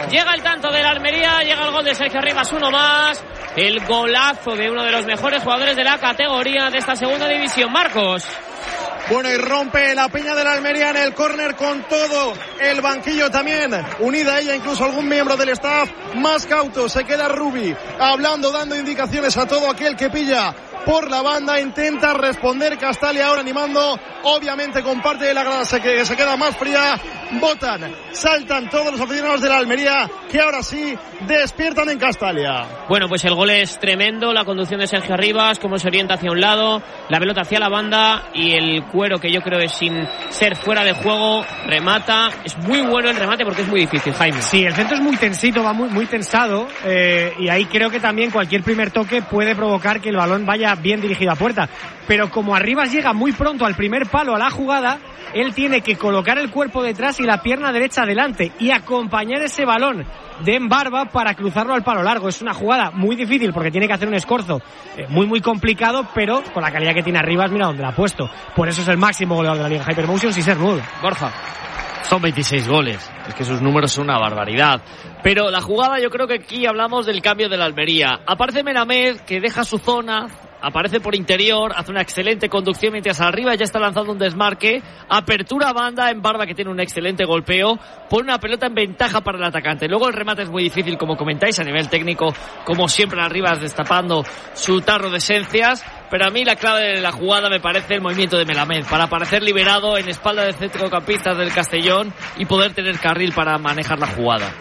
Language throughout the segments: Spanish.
Llega el tanto de la Almería, llega el gol de Sergio Arribas, uno más. El golazo de uno de los mejores jugadores de la categoría de esta segunda división, Marcos. Bueno, y rompe la Peña de la Almería en el córner con todo el banquillo también. Unida a ella incluso algún miembro del staff más cauto. Se queda Rubi hablando, dando indicaciones a todo aquel que pilla por la banda. Intenta responder Castalia ahora animando. Obviamente con parte de la grada que se queda más fría. Botan, saltan todos los aficionados de la Almería que ahora sí despiertan en Castalia. Bueno, pues el gol es tremendo, la conducción de Sergio Arribas, cómo se orienta hacia un lado, la pelota hacia la banda y el cuero, que yo creo es sin ser fuera de juego, remata. Es muy bueno el remate porque es muy difícil, Jaime. Sí, el centro es muy tensito, va muy tensado, y ahí creo que también cualquier primer toque puede provocar que el balón vaya bien dirigido a puerta. Pero como Arribas llega muy pronto al primer palo, a la jugada, él tiene que colocar el cuerpo detrás y la pierna derecha adelante y acompañar ese balón de Embarba para cruzarlo al palo largo. Es una jugada muy difícil porque tiene que hacer un escorzo muy complicado, pero con la calidad que tiene Arribas, mira dónde la ha puesto. Por eso es el máximo goleador de la Liga Hypermotion sin ser nudo. Borja. Son 26 goles, es que sus números son una barbaridad. Pero la jugada, yo creo que aquí hablamos del cambio de la Almería. Aparece Melamed, que deja su zona, aparece por interior, hace una excelente conducción, mientras arriba ya está lanzando un desmarque, apertura banda en Barba, que tiene un excelente golpeo, pone una pelota en ventaja para el atacante. Luego el remate es muy difícil, como comentáis, a nivel técnico, como siempre arriba destapando su tarro de esencias, pero a mí la clave de la jugada me parece el movimiento de Melamed, para aparecer liberado en espalda de centrocampistas del Castellón y poder tener carril para manejar la jugada.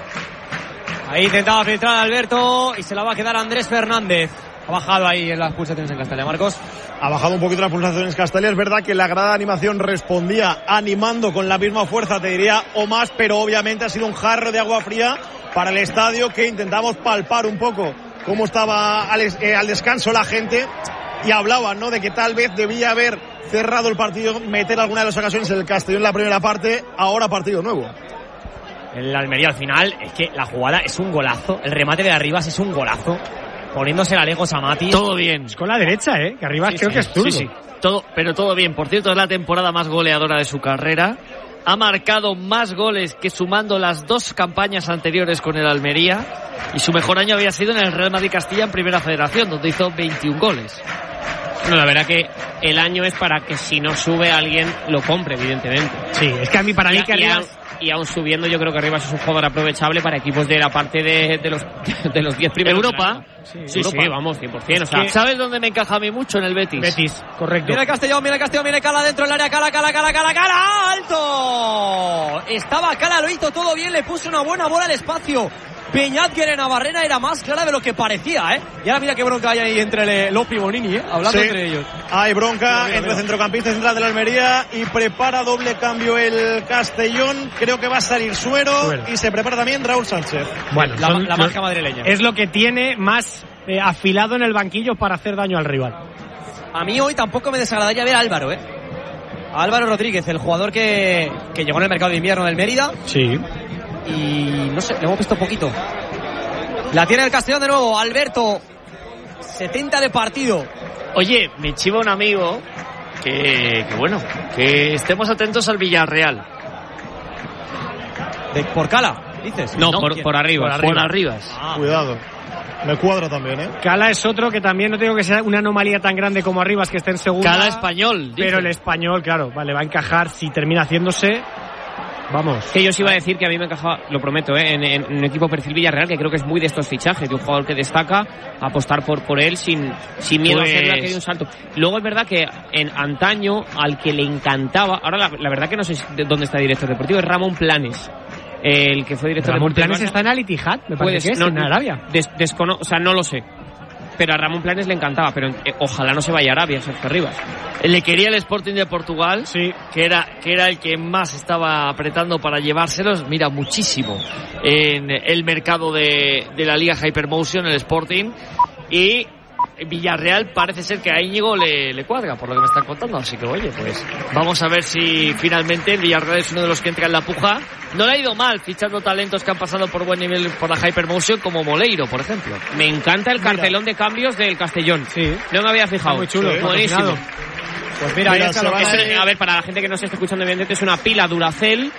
Ahí intentaba filtrar a Alberto y se la va a quedar Andrés Fernández. Ha bajado ahí en las pulsaciones en Castalia, Marcos. Ha bajado un poquito las pulsaciones Castalia. Es verdad que la grada de animación respondía animando con la misma fuerza, te diría, o más, pero obviamente ha sido un jarro de agua fría para el estadio, que intentamos palpar un poco cómo estaba al descanso la gente, y hablaban, ¿no?, de que tal vez debía haber cerrado el partido, meter alguna de las ocasiones en el Castellón en la primera parte, ahora partido nuevo. El Almería al final, es que la jugada es un golazo, el remate de Arribas es un golazo, poniéndose la lejos a Mati. Todo bien. Es con la derecha, que Arribas creo que es zurdo. Sí. Pero todo bien. Por cierto, es la temporada más goleadora de su carrera. Ha marcado más goles que sumando las 2 campañas anteriores con el Almería. Y su mejor año había sido en el Real Madrid Castilla en Primera Federación, donde hizo 21 goles. No, la verdad que el año es para que si no sube alguien lo compre, evidentemente. Sí, es que para mí que Arribas... Y aún subiendo, yo creo que Arribas es un jugador aprovechable para equipos de la parte de los 10 primeros. Europa. Sí, vamos, 100%. O sea, ¿sabes dónde me encaja a mí mucho? En el Betis. Correcto. Viene el Castellón, viene Cala dentro del área. Cala, alto. Estaba Cala, lo hizo todo bien, le puso una buena bola al espacio. Peñátger en Navarrena era más clara de lo que parecía, Y ahora mira qué bronca hay ahí entre Lopi y Bonini, hablando entre ellos. Hay bronca entre centrocampista central de la Almería, y prepara doble cambio el Castellón. Creo que va a salir Suero. Y se prepara también Raúl Sánchez. Bueno, la marca madrileña. Es lo que tiene más afilado en el banquillo para hacer daño al rival. A mí hoy tampoco me desagradaría ver a Álvaro, Álvaro Rodríguez, el jugador que llegó en el mercado de invierno del Mérida. Sí. Y no sé, le hemos visto poquito. La tiene el Castellón de nuevo, Alberto. 70 de partido. Oye, me chiva un amigo que que estemos atentos al Villarreal. ¿Por Cala, dices? No, por Arribas. Por Arribas. Cuidado. Me cuadra también, Cala es otro que también no tengo que ser una anomalía tan grande como Arribas, que esté en segunda. Cala español, pero el español, claro, vale, va a encajar si termina haciéndose. Vamos. Que yo os iba a decir que a mí me encajaba, lo prometo, en un equipo perfil Villarreal, que creo que es muy de estos fichajes, de un jugador que destaca, apostar por él sin miedo a hacer que dé un salto. Luego es verdad que en antaño, al que le encantaba, ahora la verdad que no sé de dónde está director deportivo, es Ramón Planes. El que fue director Ramón deportivo. Planes está en Al Ittihad, me parece que es, en Arabia. O sea, no lo sé. Pero a Ramón Planes le encantaba, pero ojalá no se vaya a Arabia, Sergio Arribas. Le quería el Sporting de Portugal, sí, que era el que más estaba apretando para llevárselos, mira, muchísimo en el mercado de la Liga Hypermotion, el Sporting, y Villarreal parece ser que a Íñigo le cuadra, por lo que me están contando, así que oye, pues vamos a ver si finalmente el Villarreal es uno de los que entra en la puja. No le ha ido mal fichando talentos que han pasado por buen nivel por la Hypermotion, como Moleiro, por ejemplo. Me encanta el cartelón de cambios del Castellón. Sí. No me había fijado. Está muy chulo. Buenísimo. Pues mira, ahí está lo que a ver, para la gente que no se está escuchando, evidentemente es una pila Duracell.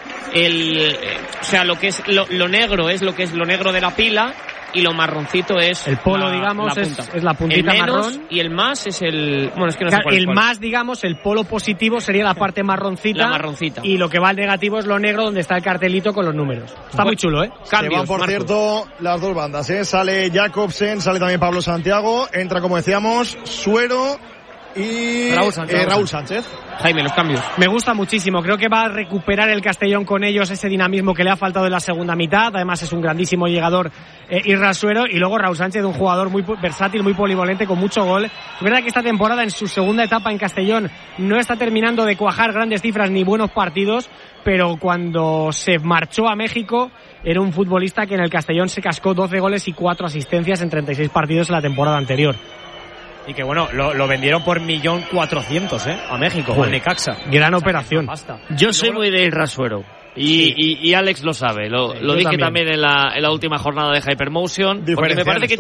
O sea, lo que es lo negro es lo que es lo negro de la pila y lo marroncito es el polo, digamos, es la puntita el menos, marrón. Y el más es el... Bueno, es que no sé cuál el es cuál. más, digamos, el polo positivo sería la parte marroncita. La marroncita. Y lo que va al negativo es lo negro, donde está el cartelito con los números. Está muy chulo, ¿eh? Cambios, se van, por cierto, las dos bandas, ¿eh? Sale Jacobsen, sale también Pablo Santiago, entra, como decíamos, Suero y Raúl Sánchez. Jaime, los cambios. Me gusta muchísimo. Creo que va a recuperar el Castellón con ellos ese dinamismo que le ha faltado en la segunda mitad. Además es un grandísimo llegador, Irra Suero, y luego Raúl Sánchez, un jugador muy versátil, muy polivalente, con mucho gol. Es verdad que esta temporada, en su segunda etapa en Castellón, no está terminando de cuajar grandes cifras ni buenos partidos, pero cuando se marchó a México era un futbolista que en el Castellón se cascó 12 goles y 4 asistencias en 36 partidos en la temporada anterior. Y que bueno, lo vendieron por 1.400.000, a México, al Necaxa. Gran operación. Yo soy muy de Irra Suero. Y Alex lo sabe. Lo dije también en la última jornada de Hypermotion. Porque me parece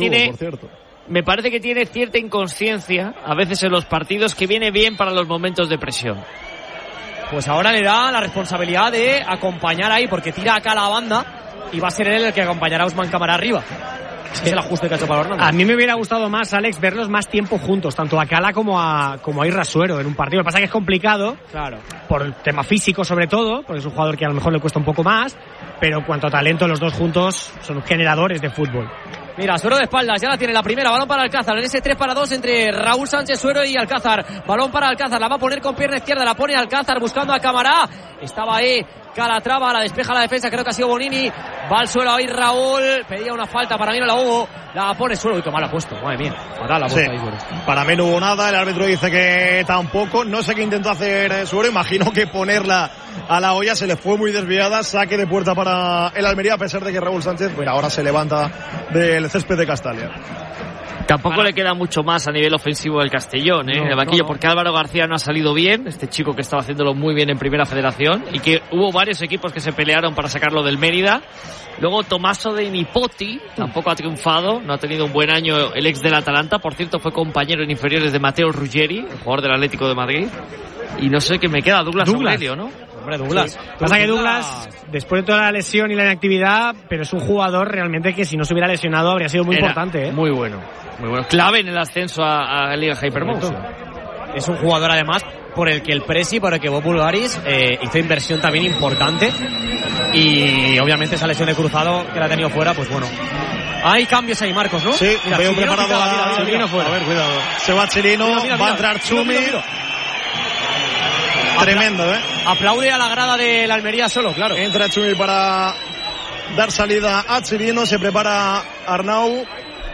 que tiene cierta inconsciencia a veces en los partidos, que viene bien para los momentos de presión. Pues ahora le da la responsabilidad de acompañar ahí, porque tira acá la banda y va a ser él el que acompañará a Usman Cámara arriba. Es el ajuste que ha hecho para Hernández. A mí me hubiera gustado más, Alex, verlos más tiempo juntos, tanto a Cala como a Irra Suero en un partido. Lo que pasa es que es complicado, claro, por el tema físico sobre todo, porque es un jugador que a lo mejor le cuesta un poco más, pero en cuanto a talento, los dos juntos son generadores de fútbol. Mira, Suero de espaldas, ya la tiene la primera, balón para Alcázar, en ese 3-2 entre Raúl Sánchez, Suero y Alcázar. Balón para Alcázar, la va a poner con pierna izquierda, la pone Alcázar buscando a Camará. Estaba ahí Calatrava, la despeja la defensa, creo que ha sido Bonini. Va al suelo ahí Raúl, pedía una falta, para mí no la hubo. La pone Suero, y qué mal ha puesto, madre mía. Fatal la puesta ahí, Suero. Para mí no hubo nada, el árbitro dice que tampoco. No sé qué intentó hacer Suero, imagino que ponerla a la olla se le fue muy desviada. Saque de puerta para el Almería, a pesar de que Raúl Sánchez, bueno, ahora se levanta del césped de Castalia. Tampoco le queda mucho más a nivel ofensivo del Castellón, en el banquillo, porque Álvaro García no ha salido bien, este chico que estaba haciéndolo muy bien en Primera Federación, y que hubo varios equipos que se pelearon para sacarlo del Mérida. Luego Tommaso De Nipoti tampoco ha triunfado, no ha tenido un buen año el ex del Atalanta, por cierto fue compañero en inferiores de Matteo Ruggeri, el jugador del Atlético de Madrid. Y no sé qué me queda, Douglas Aurelio, ¿no? Hombre, Douglas. Pasa que Douglas, después de toda la lesión y la inactividad, pero es un jugador realmente que si no se hubiera lesionado habría sido muy importante, ¿eh? Muy bueno. Clave en el ascenso a Liga Hypermotion. Es un jugador además por el que el Presi, por el que Bob Bulgaris hizo inversión también importante, y obviamente esa lesión de cruzado que la ha tenido fuera, pues bueno. Hay cambios ahí, Marcos, ¿no? Sí, mira, veo preparado a Chirino fuera. A ver, cuidado. Se va Chirino, va a entrar Chumi. Tremendo, ¿eh? Aplaude a la grada de la Almería solo, claro. Entra Chumi para dar salida a Chirino, se prepara Arnau.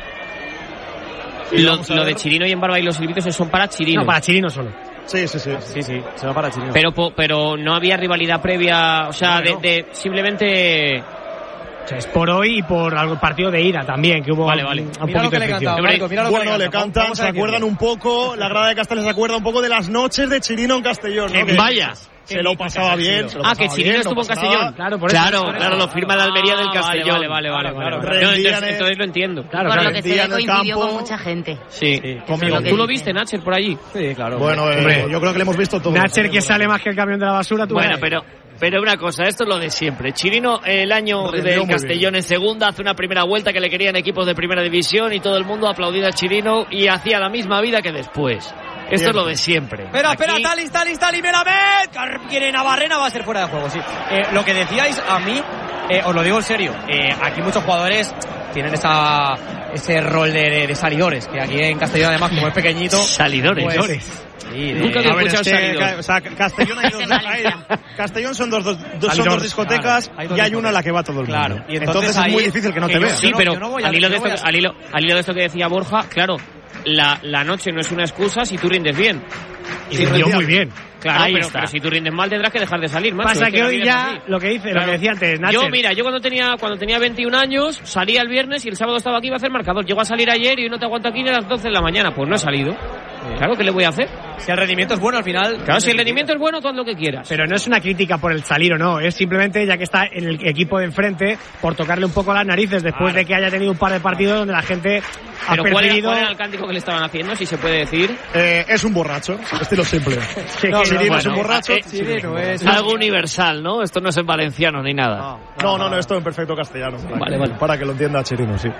Lo de Chirino y en Barba y los silbitos son para Chirino. No, para Chirino solo. Sí, se va para Chirino. Pero no había rivalidad previa, o sea, no. de simplemente... O sea, es por hoy y por algún partido de ida también, que hubo vale. un poquito de fricción. Bueno, le cantan, se acuerdan un poco, la grada de Castellón se acuerda un poco de las noches de Chirino en Castellón, ¿no? Vaya. Se lo pasaba bien. Que Chirino estuvo en Castellón. Claro, por eso. Claro, lo firma la Almería del Castellón. Vale. Entonces lo entiendo. Claro, por lo que se ve coincidió con mucha gente. Sí. ¿Tú lo viste, Nacher, por allí? Sí, claro. Bueno, yo creo que le hemos visto todo. Nacher, que sale más que el camión de la basura. Bueno, pero una cosa, esto es lo de siempre. Chirino, el año del Castellón en segunda, hace una primera vuelta que le querían equipos de primera división y todo el mundo aplaudía a Chirino y hacía la misma vida que después. Esto es lo de siempre. Espera, Talis, Melamed. Quiere Navarrena, va a ser fuera de juego, sí. Lo que decíais, a mí, os lo digo en serio, aquí muchos jugadores tienen ese rol de salidores, que aquí en Castellón además, como es pequeñito... Salidores. Pues, sí, nunca te he escuchado salidor. O sea, Castellón Castellón son dos discotecas y hay una en la que va todo el mundo. Claro. Y entonces es muy difícil que no te veas. Sí, pero al hilo de esto que decía Borja, claro, la noche no es una excusa si tú rindes bien. Y rindió muy bien. Claro, pero si tú rindes mal tendrás que dejar de salir, macho. Pasa que hoy ya, lo que decía antes, Nacher. Yo cuando tenía 21 años, salía el viernes y el sábado estaba aquí, iba a hacer marcador. Llego a salir ayer y hoy no te aguanto aquí ni a las 12 de la mañana. Pues no he salido. Claro, ¿qué le voy a hacer? Si el rendimiento es bueno al final... Claro, si el rendimiento es bueno, tú haz lo que quieras. Pero no es una crítica por el salir o no, es simplemente ya que está en el equipo de enfrente, por tocarle un poco las narices después de que haya tenido un par de partidos donde la gente ¿Pero cuál era el cántico que le estaban haciendo, si se puede decir? Es un borracho, estilo simple. Chirino es un borracho. Chirino es algo universal, ¿no? Esto no es en valenciano ni nada. No, esto en perfecto castellano. Vale. Para que lo entienda Chirino, sí.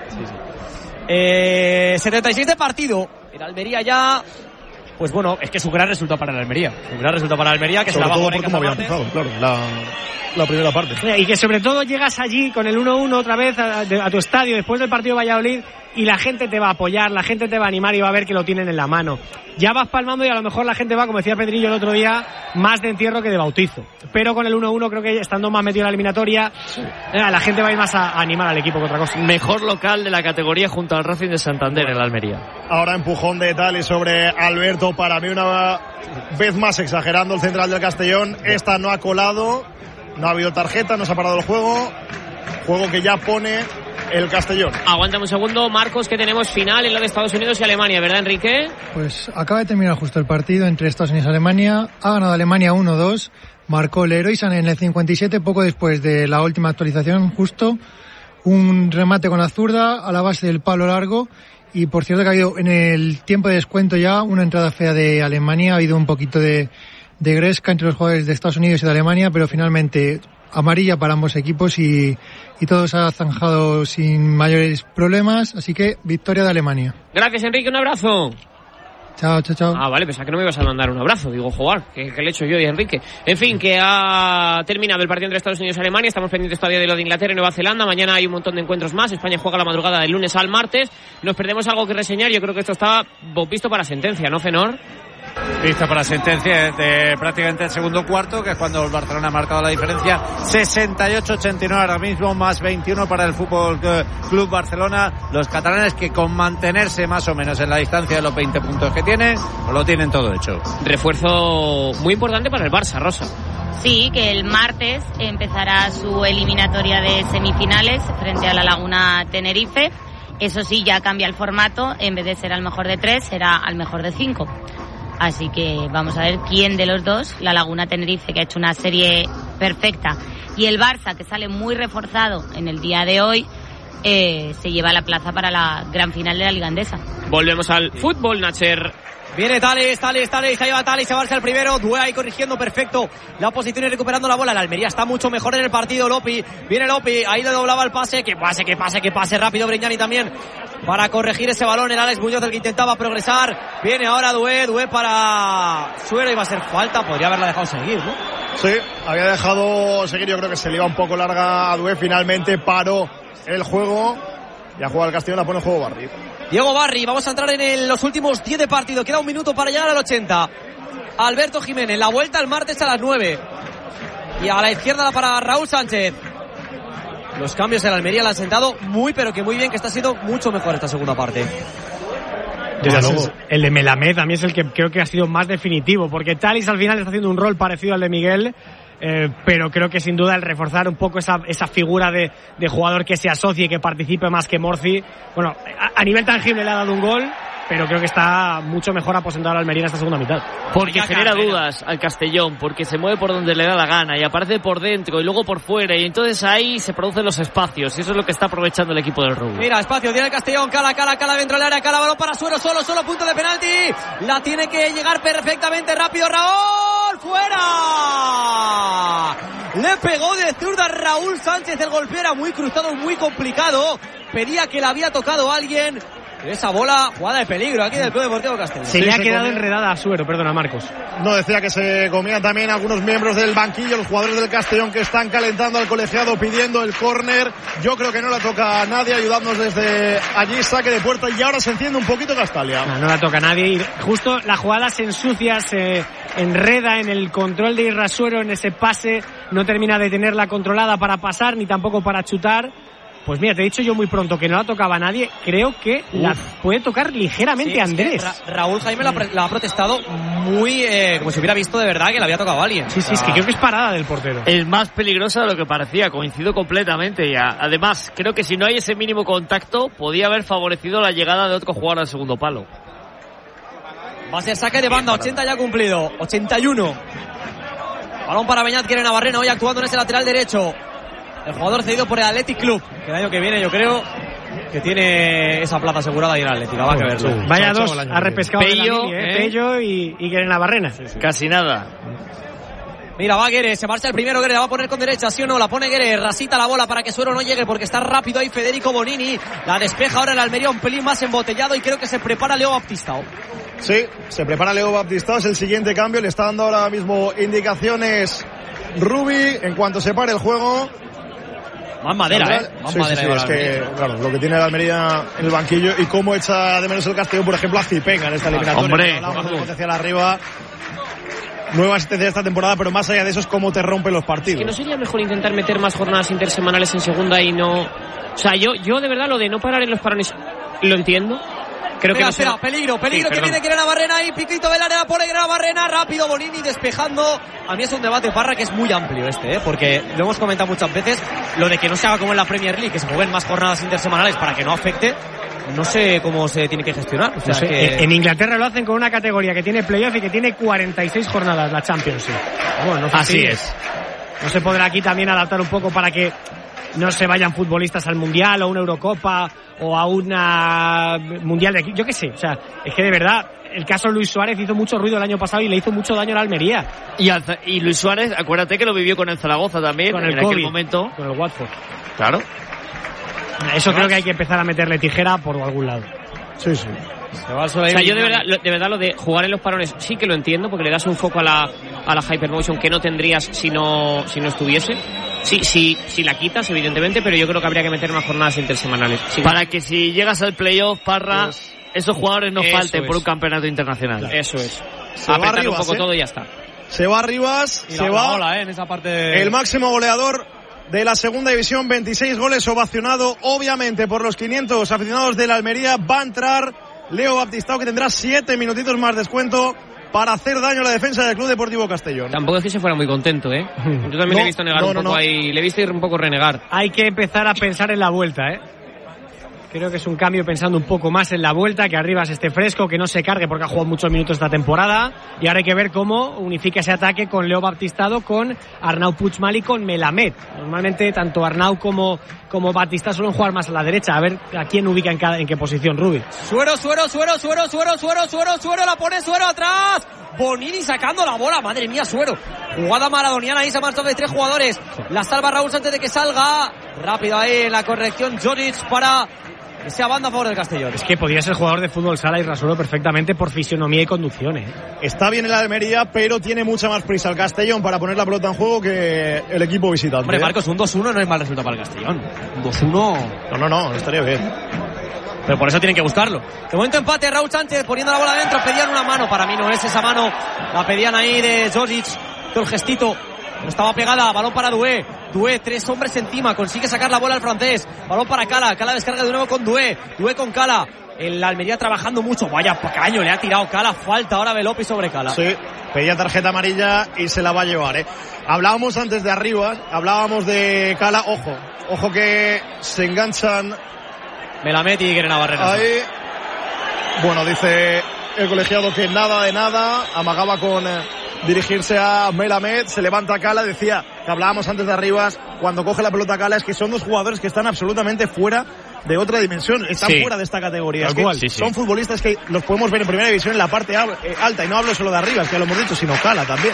76 de partido. El Almería ya... Pues bueno, es que es un gran resultado para el Almería. Un gran resultado para el Almería, que sobre se la va a poner como había empezado, claro, la primera parte. Y que sobre todo llegas allí con el 1-1 otra vez a tu estadio después del partido de Valladolid y la gente te va a apoyar, la gente te va a animar y va a ver que lo tienen en la mano. Ya vas palmando y a lo mejor la gente va, como decía Pedrillo el otro día, más de entierro que de bautizo. Pero con el 1-1 creo que estando más metido en la eliminatoria, la gente va a ir más a animar al equipo que otra cosa. Mejor local de la categoría junto al Racing de Santander, el Almería. Ahora empujón de Tali sobre Alberto, para mí una vez más exagerando el central del Castellón. Esta no ha colado, no ha habido tarjeta, no se ha parado el juego que ya pone el Castellón. Aguántame un segundo, Marcos, que tenemos final en lo de Estados Unidos y Alemania, ¿verdad, Enrique? Pues acaba de terminar justo el partido entre Estados Unidos y Alemania. Ha ganado Alemania 1-2. Marcó Leroy Sané en el 57, poco después de la última actualización, justo. Un remate con la zurda a la base del palo largo. Y por cierto que ha habido en el tiempo de descuento ya una entrada fea de Alemania. Ha habido un poquito de gresca entre los jugadores de Estados Unidos y de Alemania, pero finalmente amarilla para ambos equipos y todo se ha zanjado sin mayores problemas, así que victoria de Alemania. Gracias, Enrique, un abrazo. Chao. Vale, pensaba que no me ibas a mandar un abrazo. Digo, jugar, que le he hecho yo y Enrique. En fin, que ha terminado el partido entre Estados Unidos y Alemania. Estamos pendientes todavía de lo de Inglaterra y Nueva Zelanda. Mañana hay un montón de encuentros más. España juega la madrugada del lunes al martes. Nos perdemos algo que reseñar. Yo creo que esto está visto para sentencia, ¿no, Fenor? Vista para sentencia de prácticamente el segundo cuarto, que es cuando el Barcelona ha marcado la diferencia. 68-89 ahora mismo, más 21 para el Fútbol Club Barcelona. Los catalanes que con mantenerse más o menos en la distancia de los 20 puntos que tienen, lo tienen todo hecho. Refuerzo muy importante para el Barça, Rosa. Sí, que el martes empezará su eliminatoria de semifinales frente a la Laguna Tenerife. Eso sí, ya cambia el formato. En vez de ser al mejor de 3, será al mejor de 5. Así que vamos a ver quién de los dos, la Laguna Tenerife, que ha hecho una serie perfecta, y el Barça, que sale muy reforzado en el día de hoy, se lleva la plaza para la gran final de la Liga Andesa. Volvemos al fútbol, Nacher. Viene Tales, se lleva Tales, se marcha el primero, Due ahí corrigiendo perfecto la posición y recuperando la bola. La Almería está mucho mejor en el partido. Lopi, viene Lopi, ahí le doblaba el pase, que pase rápido Breñani también para corregir ese balón. El Alex Muñoz, el que intentaba progresar. Viene ahora Due para Suero, y va a ser falta, podría haberla dejado seguir, ¿no? Sí, había dejado seguir, yo creo que se le iba un poco larga a Due, finalmente paró el juego. Ya juega el Castellón, la pone el juego Barry. Diego Barry, vamos a entrar en los últimos 10 de partido. Queda un minuto para llegar al 80. Alberto Jiménez, la vuelta el martes a las 9. Y a la izquierda para Raúl Sánchez. Los cambios en la Almería le han sentado muy, pero que muy bien, que está siendo mucho mejor esta segunda parte. Desde luego, el de Melamed también es el que creo que ha sido más definitivo, porque Thalys al final está haciendo un rol parecido al de Miguel. Pero creo que sin duda el reforzar un poco esa figura de jugador que se asocie y que participe más que Morci, bueno, a nivel tangible le ha dado un gol, pero creo que está mucho mejor aposentado al Almería en esta segunda mitad. Porque genera dudas al Castellón, porque se mueve por donde le da la gana y aparece por dentro y luego por fuera, y entonces ahí se producen los espacios, y eso es lo que está aprovechando el equipo del Rubio. Mira, espacio, tiene el Castellón, cala dentro del área, balón para Suero, solo, punto de penalti, la tiene que llegar perfectamente rápido Raúl, fuera. Le pegó de zurda Raúl Sánchez, el golpeo era muy cruzado, muy complicado, pedía que le había tocado a alguien. Esa bola, jugada de peligro aquí del Club Deportivo Castellón. Se le ha quedado enredada a Suero, perdona Marcos. No, decía que se comían también algunos miembros del banquillo, los jugadores del Castellón, que están calentando al colegiado pidiendo el córner. Yo creo que no la toca a nadie, ayudándonos desde allí, saque de puerta, y ahora se enciende un poquito Castalia. No la toca a nadie, y justo la jugada se ensucia, se enreda en el control de Irra Suero, en ese pase, no termina de tenerla controlada para pasar, ni tampoco para chutar. Pues mira, te he dicho yo muy pronto que no la tocaba a nadie. Creo que la puede tocar ligeramente Andrés. Raúl Jaime la ha protestado muy como si hubiera visto de verdad que la había tocado a alguien. Sí, es que creo que es parada del portero. Es más peligrosa de lo que parecía, coincido completamente. Ya. Además, creo que si no hay ese mínimo contacto, podía haber favorecido la llegada de otro jugador al segundo palo. Va a ser saque de banda, 80 ya cumplido, 81. Balón para Beñat, quiere Navarrena hoy actuando en ese lateral derecho. El jugador cedido por el Athletic Club, que el año que viene yo creo que tiene esa plaza asegurada y en Atlético. Va a verlo. Sí. Vaya dos, ha repescado Pello y Guere Navarrena. Sí. Casi nada. Mira, va Guere, se marcha el primero, Guere la va a poner con derecha, ¿sí o no? La pone Guere, rasita la bola para que Suero no llegue porque está rápido ahí Federico Bonini. La despeja ahora el Almería un pelín más embotellado y creo que se prepara Leo Baptistao. Sí, se prepara Leo Baptistao, es el siguiente cambio, le está dando ahora mismo indicaciones Rubi en cuanto se pare el juego. Más madera, Más madera. Sí, es que, claro, lo que tiene el Almería en el banquillo y cómo echa de menos el Castellón, por ejemplo, a Zipenga en esta eliminatoria. Hombre, hablamos de potencial arriba. Nueva asistencia esta temporada, pero más allá de eso es cómo te rompen los partidos. Es que no sería mejor intentar meter más jornadas intersemanales en segunda y no... O sea, yo de verdad lo de no parar en los parones lo entiendo. Creo que espera, peligro, que viene Guere Navarrena ahí, piquito del área, pone Guere Navarrena, rápido Bonini despejando. A mí es un debate, Parra, que es muy amplio porque lo hemos comentado muchas veces, lo de que no se haga como en la Premier League, que se jueguen más jornadas intersemanales para que no afecte. No sé cómo se tiene que gestionar. O sea, no sé. En Inglaterra lo hacen con una categoría que tiene playoff y que tiene 46 jornadas, la Championship. Bueno, no sé así es. No se podrá aquí también adaptar un poco para que no se vayan futbolistas al Mundial o a una Eurocopa o a una Mundial de... Yo qué sé, o sea, es que de verdad... El caso Luis Suárez hizo mucho ruido el año pasado y le hizo mucho daño a la Almería. Y Luis Suárez, acuérdate que lo vivió con el Zaragoza también, con el en COVID, aquel momento. Con el Watford. Claro. Eso creo que hay que empezar a meterle tijera por algún lado. Sí. O sea, yo de verdad lo de jugar en los parones sí que lo entiendo, porque le das un foco a la Hypermotion que no tendrías si no estuviese. Si la quitas, evidentemente, pero yo creo que habría que meter más jornadas intersemanales. Sí. Para que si llegas al playoff, Parra, pues, esos jugadores no falten por un campeonato internacional. Claro. Eso es. Se va Rivas, un poco todo y ya está. Se va Rivas, y se va en esa parte el máximo goleador de la segunda división, 26 goles, ovacionado obviamente por los 500 aficionados de la Almería. Va a entrar Leo Baptistao, que tendrá 7 minutitos más descuento para hacer daño a la defensa del Club Deportivo Castellón. Tampoco es que se fuera muy contento, ¿eh? Yo también le he visto negar un poco ahí, le he visto ir un poco renegar. Hay que empezar a pensar en la vuelta, ¿eh? Creo que es un cambio pensando un poco más en la vuelta, que Arribas esté fresco, que no se cargue porque ha jugado muchos minutos esta temporada, y ahora hay que ver cómo unifica ese ataque con Leo Baptistao, con Arnau Puigmal y con Melamed. Normalmente tanto Arnau como Baptistao suelen jugar más a la derecha, a ver a quién ubica en qué posición. Rubi. Suero, la pone Suero atrás. Bonini sacando la bola, madre mía, Suero. Jugada maradoniana, ahí se ha marchado de 3 jugadores. La salva Raúl antes de que salga. Rápido ahí en la corrección Jodic para que sea banda a favor del Castellón. Es que podría ser jugador de fútbol sala y Rasuelo perfectamente por fisionomía y conducción, ¿eh? Está bien en la Almería, pero tiene mucha más prisa el Castellón para poner la pelota en juego que el equipo visitante. Hombre, Marcos, un 2-1 no es mal resultado para el Castellón. Un 2-1... No, estaría bien. Pero por eso tienen que buscarlo. De momento empate, Raúl Sánchez poniendo la bola adentro. Pedían una mano, para mí no es esa mano. La pedían ahí de Jodic, todo el gestito. No estaba pegada, balón para Doué. Doué, 3 hombres encima, consigue sacar la bola al francés. Balón para Cala, Cala descarga de nuevo con Doué. Doué con Cala. El Almería trabajando mucho. Vaya caño, le ha tirado Cala. Falta ahora Belopi sobre Cala. Sí, pedía tarjeta amarilla y se la va a llevar, ¿eh? Hablábamos antes de Arribas, hablábamos de Cala. Ojo que se enganchan Melamed y Guere Navarrena. Ahí, bueno, dice el colegiado que nada de nada, amagaba con dirigirse a Melamed, se levanta Cala, decía que hablábamos antes de Arribas, cuando coge la pelota Cala, es que son 2 jugadores que están absolutamente fuera de otra dimensión, están fuera de esta categoría. Es que son futbolistas que los podemos ver en primera división en la parte alta, y no hablo solo de Arribas, que ya lo hemos dicho, sino Cala también.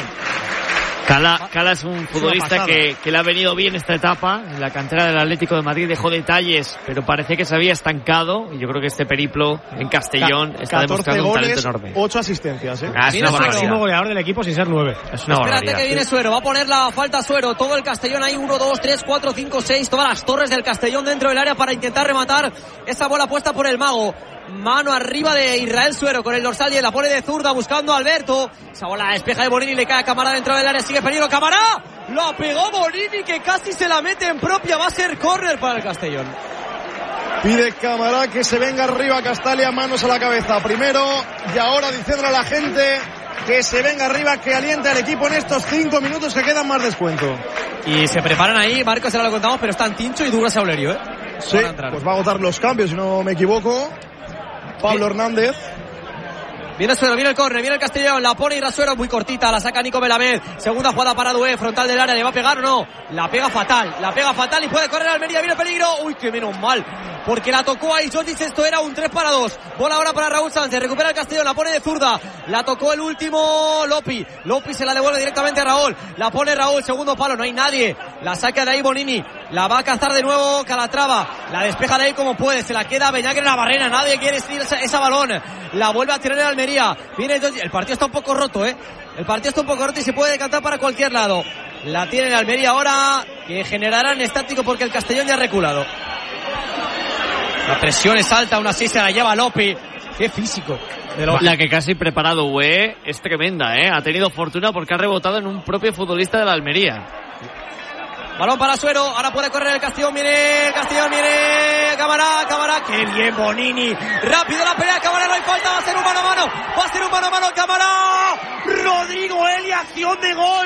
Cala es un futbolista que le ha venido bien esta etapa. En la cantera del Atlético de Madrid dejó detalles, pero parecía que se había estancado. Y yo creo que este periplo en Castellón está demostrando un talento enorme. 8 asistencias, ¿eh? Es el máximo goleador del equipo sin ser 9. Es una Espérate que viene Suero, va a poner la falta Suero. Todo el Castellón ahí, 1, 2, 3, 4, 5, 6. Todas las torres del Castellón dentro del área para intentar rematar esa bola puesta por el mago. Mano arriba de Israel Suero con el dorsal y la pone de zurda buscando a Alberto. Esa bola despeja de Bonini, le cae a Camará dentro del área, sigue peligro Camará. Lo pegó Bonini, que casi se la mete en propia. Va a ser córner para el Castellón. Pide Camará que se venga arriba Castalia, manos a la cabeza primero, y ahora diciéndole a la gente que se venga arriba, que aliente al equipo en estos 5 minutos que quedan más descuento. Y se preparan ahí, Marcos, ahora lo contamos, pero están Tincho y Douglas Saulerio, ¿eh? Sí, pues va a agotar los cambios, si no me equivoco. Pablo Hernández. Viene Suero, viene el córner, viene el Castellón, la pone Irasuero, muy cortita, la saca Nico Melamed. Segunda jugada para Dué, frontal del área, ¿le va a pegar o no? La pega fatal y puede correr Almería, viene el peligro. Uy, que menos mal, porque la tocó ahí Jotis, esto era un 3-2. Bola ahora para Raúl Sánchez, recupera el Castellón, la pone de zurda, la tocó el último Lopi se la devuelve directamente a Raúl, la pone Raúl, segundo palo, no hay nadie, la saca de ahí Bonini, la va a cazar de nuevo Calatrava, la despeja de ahí como puede, se la queda Beñaque en la barrera, nadie quiere estirar esa balón, la vuelve a tirar en Almería. Viene Jotis, el partido está un poco roto, el partido está un poco roto y se puede decantar para cualquier lado. La tiene en Almería ahora, que generarán estático porque el Castellón ya ha reculado. La presión es alta, aún así se la lleva Lopi. Qué físico. La que casi preparado Güe es tremenda, Ha tenido fortuna porque ha rebotado en un propio futbolista de la Almería. Balón para Suero, ahora puede correr el Castellón, viene Camará, qué bien Bonini, rápido la pelea, Camará, no hay falta, va a ser un mano a mano, Camará, Rodrigo Eli, acción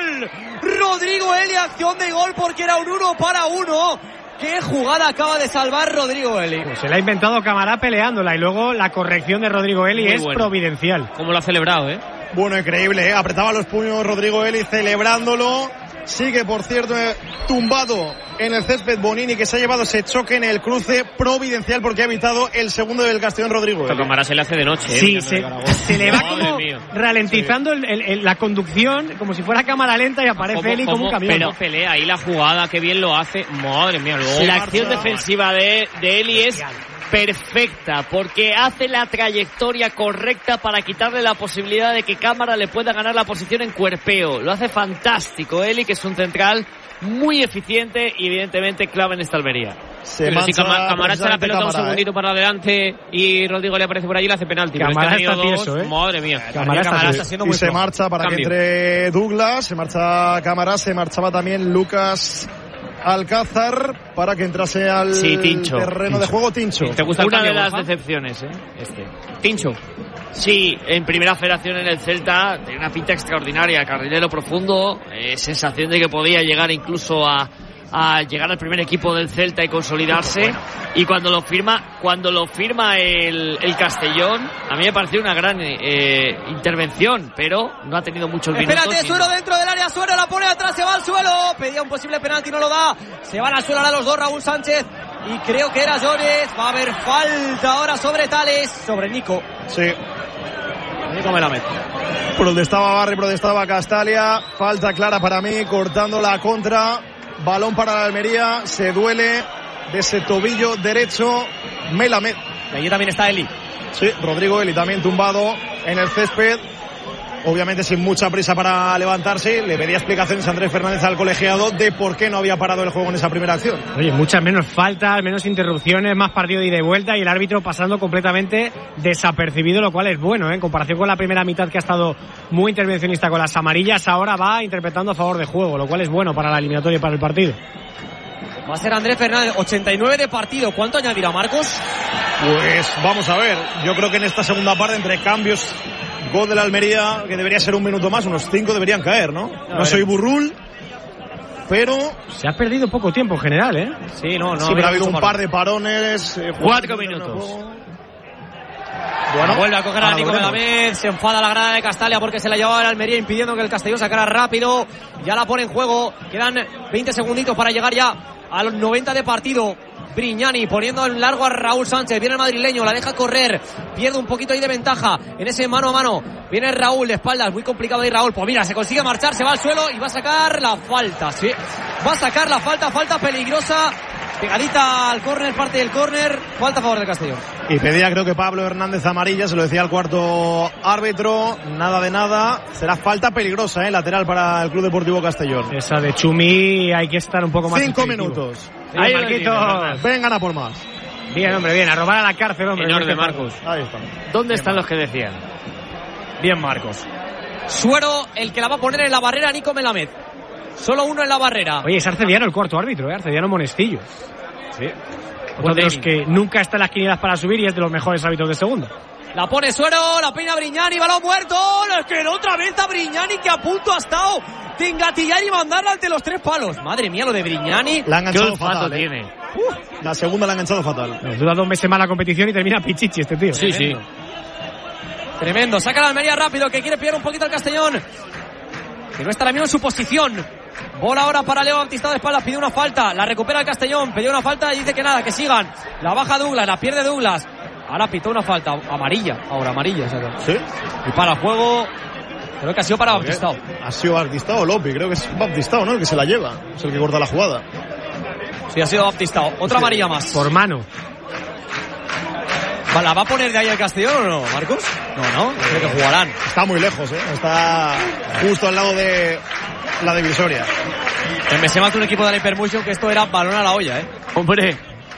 de gol, porque era un 1-1, qué jugada acaba de salvar Rodrigo Eli. Pues se la ha inventado Camará peleándola y luego la corrección de Rodrigo Eli muy es buena. Providencial. Como lo ha celebrado, Bueno, increíble, apretaba los puños Rodrigo Eli celebrándolo. Sigue, por cierto, tumbado en el césped Bonini, que se ha llevado ese choque en el cruce, providencial porque ha evitado el segundo del Castellón Rodrigo. A Camará se le hace de noche. Sí, se le va como ralentizando la conducción, como si fuera cámara lenta y aparece Eli como un camión. Pero pelea ahí la jugada, que bien lo hace. Madre mía, luego. La acción defensiva de Eli es perfecta, porque hace la trayectoria correcta para quitarle la posibilidad de que Cámara le pueda ganar la posición en cuerpeo. Lo hace fantástico Eli, que es un central muy eficiente y evidentemente clave en esta Almería. Pero si Cámara echa la pelota un segundito para adelante y Rodrigo le aparece por allí, le hace penalti. Cámara está tieso, Madre mía. Cámara está haciendo muy se marcha para que entre Douglas, se marcha Cámara, se marchaba también Lucas Alcázar para que entrase al terreno de juego. Tincho. ¿Te gusta una de las decepciones, Tincho. Sí, en primera federación en el Celta, tiene una pinta extraordinaria, carrilero profundo, sensación de que podía llegar incluso a llegar al primer equipo del Celta y consolidarse. Y cuando lo firma el Castellón, a mí me pareció una gran intervención, pero no ha tenido muchos minutos. Espérate, Suero dentro del área, Suero la pone atrás, se va al suelo, pedía un posible penalti, no lo da, se van al suelo ahora los dos, Raúl Sánchez y creo que era Llores. Va a haber falta ahora sobre Tales, sobre Nico. Sí. Nico Melamed. Protestaba Barry, protestaba Castalia, falta clara para mí, cortando la contra. Balón para la Almería, se duele de ese tobillo derecho Melamed. Y allí también está Eli. Sí, Rodrigo Eli también tumbado en el césped. Obviamente sin mucha prisa para levantarse. Le pedía explicaciones a Andrés Fernández al colegiado de por qué no había parado el juego en esa primera acción. Oye, muchas menos faltas, menos interrupciones, más partido de ida y vuelta y el árbitro pasando completamente desapercibido, lo cual es bueno, en comparación con la primera mitad que ha estado muy intervencionista con las amarillas. Ahora va interpretando a favor de juego, lo cual es bueno para la eliminatoria y para el partido. Va a ser Andrés Fernández, 89 de partido. ¿Cuánto añadirá Marcos? Pues vamos a ver, yo creo que en esta segunda parte, entre cambios, gol de la Almería, que debería ser un minuto más, unos 5 deberían caer, ¿no? No soy burrul, pero se ha perdido poco tiempo en general, Sí, no. Sí, pero ha habido un par de parones. 4 minutos. Bueno, vuelve a coger a Nico Melamed, se enfada la grada de Castalia porque se la llevaba el Almería impidiendo que el Castellón sacara rápido. Ya la pone en juego, quedan 20 segunditos para llegar ya a los 90 de partido. Brignani poniendo en largo a Raúl Sánchez, viene el madrileño, la deja correr, pierde un poquito ahí de ventaja en ese mano a mano, viene Raúl de espaldas, muy complicado ahí Raúl, pues mira, se consigue marchar, se va al suelo y va a sacar la falta, sí, va a sacar la falta peligrosa, pegadita al córner, parte del córner, falta a favor del Castellón. Y pedía creo que Pablo Hernández amarilla, se lo decía al cuarto árbitro, nada de nada, será falta peligrosa, lateral para el Club Deportivo Castellón. Esa de Chumi hay que estar un poco más 5 minutos. Ahí, Marquitos. Vengan a por más. Bien, hombre, bien, a robar a la cárcel, hombre. En orden, Marcos. Ahí está. ¿Dónde están los que decían? Bien, Marcos. Suero, el que la va a poner en la barrera, Nico Melamed. Solo uno en la barrera. Oye, es Arcediano el cuarto árbitro, Arcediano Monestillo. Sí. Uno de los que nunca está en las quinielas para subir y es de los mejores árbitros de segunda. La pone Suero, la peina Brignani, balón muerto. Le quedó otra vez a Brignani, que a punto ha estado de engatillar y mandarla ante los 3 palos. Madre mía, lo de Brignani. La ha enganchado fatal, tiene. La segunda la ha enganchado fatal. Dura 2 meses más la competición y termina pichichi este tío. Sí. Tremendo. Saca la Almería rápido, que quiere pillar un poquito al Castellón, que no está ahora mismo en su posición. Bola ahora para Leo Baptista de espaldas, pide una falta, la recupera el Castellón, pidió una falta y dice que nada, que sigan. La baja Douglas, la pierde Douglas. Ahora pitó una falta amarilla, o sea, ¿sí? Y para el juego, creo que ha sido para Baptistao. Ha sido Baptistao o Lopi, creo que es Baptistao, ¿no? El que se la lleva, es el que corta la jugada. Sí, ha sido Baptistao. Otra amarilla más. Por mano. ¿La va a poner de ahí el Castellón o no, Marcos? No, creo que jugarán. Está muy lejos, está justo al lado de la divisoria. Me se mata un equipo de la Hypermotion que esto era balón a la olla, Hombre.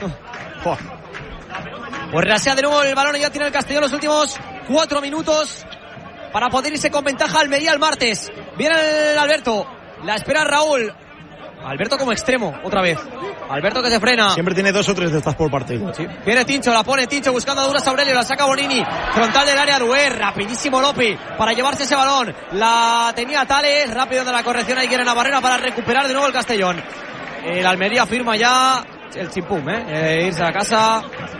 Pues rasea de nuevo el balón y ya tiene el Castellón los últimos 4 minutos para poder irse con ventaja Almería el martes. Viene el Alberto, la espera Raúl. Alberto como extremo, otra vez. Alberto que se frena. Siempre tiene 2 o 3 de estas por partido. Sí. Viene Tincho, la pone Tincho buscando a Douglas Aurelio, la saca Bonini. Frontal del área Ruer, rapidísimo Lopi para llevarse ese balón. La tenía Tales, rápido de la corrección, ahí quiere Navarrena para recuperar de nuevo el Castellón. El Almería firma ya el chimpum, irse a casa.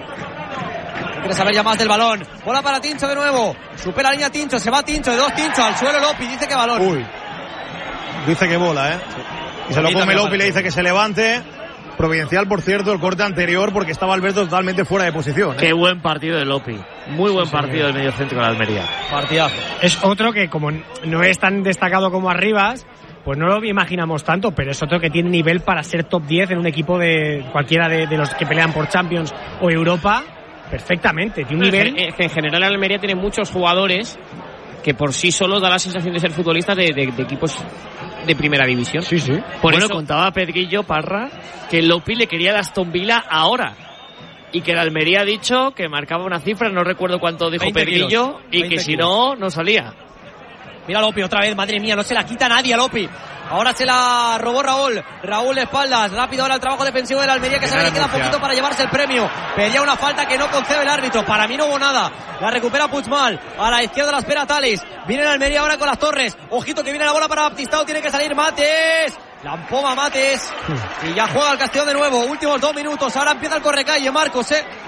Quiere saber ya más del balón. Bola para Tincho de nuevo. Supera la línea Tincho, se va Tincho, de 2 Tincho, al suelo Lopi, dice que balón. Uy, dice que bola, Sí. Y se lo come Lopi, le dice que se levante. Providencial, por cierto, el corte anterior, porque estaba Alberto totalmente fuera de posición. Qué buen partido de Lopi. Muy buen partido del mediocentro de la Almería. Partidazo. Es otro que, como no es tan destacado como Arribas, pues no lo imaginamos tanto, pero es otro que tiene nivel para ser top 10 en un equipo de cualquiera de los que pelean por Champions o Europa, perfectamente. Tiene un nivel... En general, la Almería tiene muchos jugadores que por sí solos da la sensación de ser futbolistas de equipos de primera división. Sí. Por eso contaba Pedrillo Parra que Lopi le quería a Aston Villa ahora y que la Almería ha dicho que marcaba una cifra, no recuerdo cuánto dijo Pedrillo, y que si no salía. Mira Lopi otra vez, madre mía, no se la quita nadie a Lopi. Ahora se la robó Raúl de espaldas, rápido ahora el trabajo defensivo de la Almería, que sabe que queda poquito para llevarse el premio. Pedía una falta que no concede el árbitro, para mí no hubo nada. La recupera Puigmal, a la izquierda la espera Tales. Viene la Almería ahora con las Torres, ojito que viene la bola para Baptistao, tiene que salir Mates. La empoma Mates y ya juega el Castellón de nuevo. Últimos 2 minutos, ahora empieza el correcalle, Marcos,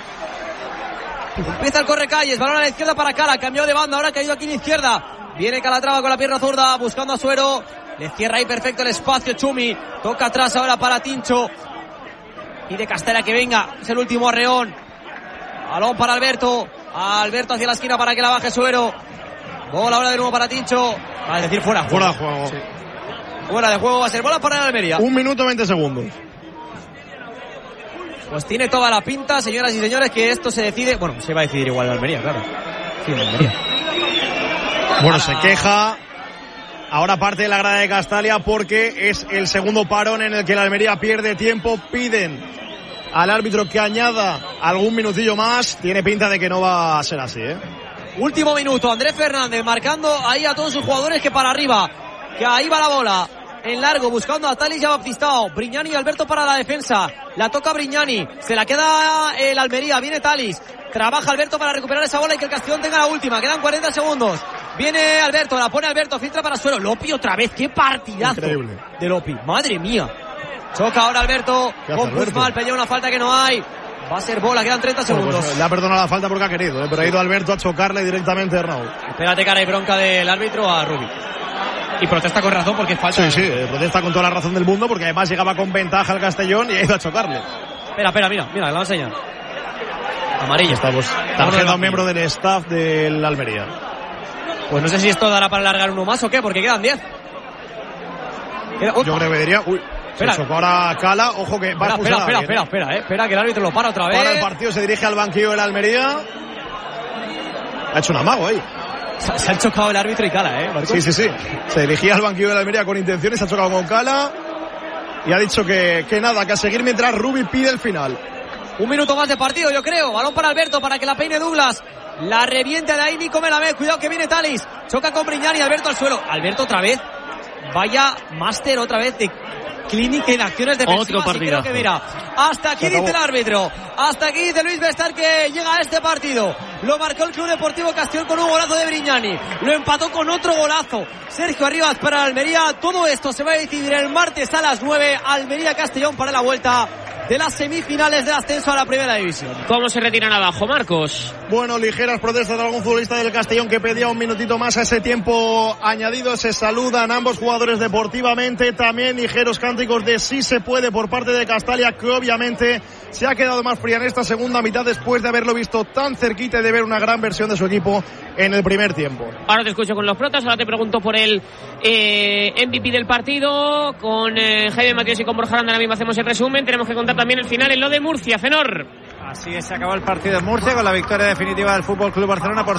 Empieza el correcalles, balón a la izquierda para Cala, cambió de banda, ahora ha caído aquí en izquierda. Viene Calatrava con la pierna zurda, buscando a Suero. Le cierra ahí perfecto el espacio Chumi. Toca atrás ahora para Tincho. Y de Castela que venga. Es el último arreón. Balón para Alberto. Alberto hacia la esquina para que la baje Suero. Bola ahora de nuevo para Tincho. Va a decir fuera. Fuera de juego. Sí. Fuera de juego va a ser bola para el Almería. 1 minuto 20 segundos. Pues tiene toda la pinta, señoras y señores, que esto se decide. Bueno, se va a decidir igual el Almería, claro. Sí, el Almería. Bueno, se queja ahora parte de la grada de Castalia porque es el segundo parón en el que la Almería pierde tiempo. Piden al árbitro que añada algún minutillo más. Tiene pinta de que no va a ser así, Último minuto, Andrés Fernández marcando ahí a todos sus jugadores que para arriba, que ahí va la bola. En largo, buscando a Talis y a Baptistao. Brignani y Alberto para la defensa. La toca Brignani. Se la queda el Almería. Viene Talis. Trabaja Alberto para recuperar esa bola y que el Castellón tenga la última. Quedan 40 segundos. Viene Alberto. La pone Alberto. Filtra para Suero. Lopi otra vez. ¡Qué partidazo! Increíble. De Lopi. Madre mía. Choca ahora Alberto. Con Guzmán. Pelea una falta que no hay. Va a ser bola. Quedan 30 segundos. Bueno, pues le ha perdonado la falta porque ha querido. Pero ha ido Alberto a chocarle directamente a Raúl. Espérate, cara y bronca del árbitro a Rubi. Y protesta con razón porque es falta. Sí, protesta con toda la razón del mundo porque además llegaba con ventaja al Castellón y ha ido a chocarle. Espera, mira, la va a enseñar. Amarilla. Estamos tarjeta a un miembro del staff del Almería. Pues no sé si esto dará para alargar uno más o qué, porque quedan 10. Yo creo que diría... Uy, se chocó ahora Cala, ojo que va a expulsar. Espera, que el árbitro lo para otra vez. Para el partido, se dirige al banquillo del Almería. Ha hecho un amago ahí. Se han chocado el árbitro y Cala, Marcos? Sí. Se dirigía al banquillo de la Almería con intenciones, se ha chocado con Cala y ha dicho que nada, que a seguir mientras Rubi pide el final. 1 minuto más de partido, yo creo. Balón para Alberto, para que la peine Douglas. La revienta de ahí Nico Melamed. Cuidado que viene Talis. Choca con Brignani, Alberto al suelo. Alberto otra vez. Vaya máster otra vez de clínica en acciones defensivas. Otro partido. Que mira, hasta aquí dice el árbitro. Hasta aquí dice Luis Bestar que llega a este partido. Lo marcó el Club Deportivo Castellón con un golazo de Brignani. Lo empató con otro golazo Sergio Arribas para Almería. Todo esto se va a decidir el martes a las 9. Almería Castellón para la vuelta de las semifinales del ascenso a la primera división. ¿Cómo se retiran abajo, Marcos? Bueno, ligeras protestas de algún futbolista del Castellón que pedía un minutito más a ese tiempo añadido. Se saludan ambos jugadores deportivamente. También ligeros cánticos de sí se puede por parte de Castalia, que obviamente se ha quedado más fría en esta segunda mitad después de haberlo visto tan cerquita y de ver una gran versión de su equipo en el primer tiempo. Ahora te escucho con los protas, ahora te pregunto por el MVP del partido. Con Jaime Matías y con Borja Aranda ahora mismo hacemos el resumen. Tenemos que contar también el final en lo de Murcia, Fenor. Así es, se acabó el partido en Murcia con la victoria definitiva del Fútbol Club Barcelona por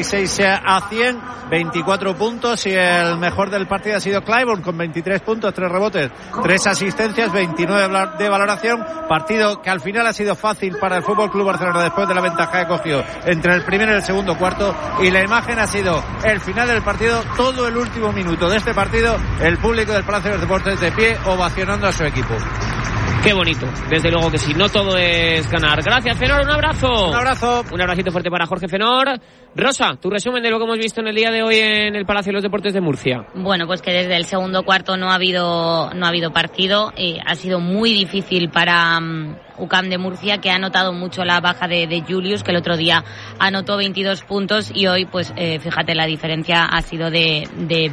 76-100, 24 puntos, y el mejor del partido ha sido Clyburn con 23 puntos, 3 rebotes, 3 asistencias, 29 de valoración. Partido que al final ha sido fácil para el Fútbol Club Barcelona después de la ventaja que cogió entre el primero y el segundo cuarto, y la imagen ha sido el final del partido, todo el último minuto de este partido, el público del Palacio de los Deportes de pie ovacionando a su equipo. Qué bonito, desde luego que sí, no todo es ganar. Gracias, Fenor, un abrazo. Un abrazo. Un abracito fuerte para Jorge Fenor. Rosa, tu resumen de lo que hemos visto en el día de hoy en el Palacio de los Deportes de Murcia. Bueno, pues que desde el segundo cuarto no ha habido partido. Ha sido muy difícil para UCAM de Murcia, que ha notado mucho la baja de Julius, que el otro día anotó 22 puntos y hoy, pues fíjate, la diferencia ha sido de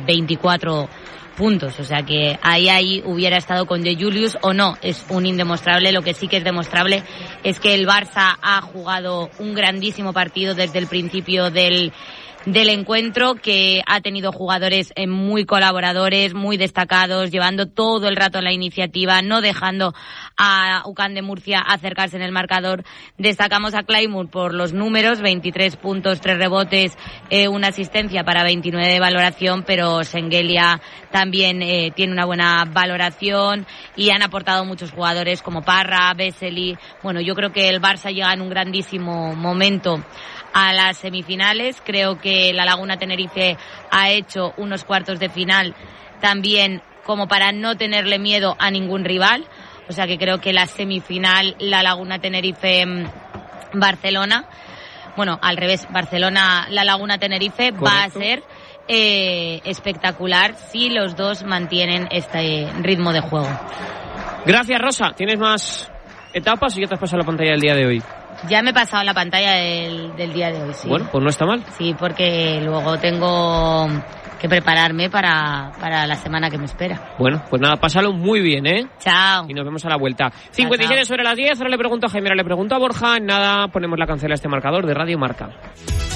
24 puntos, o sea que ahí hubiera estado con De Julius o no, es un indemostrable. Lo que sí que es demostrable es que el Barça ha jugado un grandísimo partido desde el principio del encuentro, que ha tenido jugadores muy colaboradores, muy destacados, llevando todo el rato la iniciativa, no dejando a UCAM de Murcia acercarse en el marcador. Destacamos a Clyburn por los números, 23 puntos, 3 rebotes, una asistencia para 29 de valoración, pero Sengelia también tiene una buena valoración, y han aportado muchos jugadores como Parra, Vesely. Bueno, yo creo que el Barça llega en un grandísimo momento a las semifinales. Creo que la Laguna Tenerife ha hecho unos cuartos de final también como para no tenerle miedo a ningún rival. O sea que creo que la semifinal, la Laguna Tenerife-Barcelona, bueno, al revés, Barcelona-La Laguna Tenerife, correcto, va a ser espectacular si los dos mantienen este ritmo de juego. Gracias, Rosa. ¿Tienes más etapas o ya te has pasado la pantalla del día de hoy? Ya me he pasado la pantalla del día de hoy, sí. Bueno, pues no está mal. Sí, porque luego tengo que prepararme para la semana que me espera. Bueno, pues nada, pásalo muy bien, ¿eh? Chao. Y nos vemos a la vuelta. 57 sobre las 10, ahora le pregunto a Jaime, ahora le pregunto a Borja. En nada, ponemos la cancela a este marcador de Radio Marca.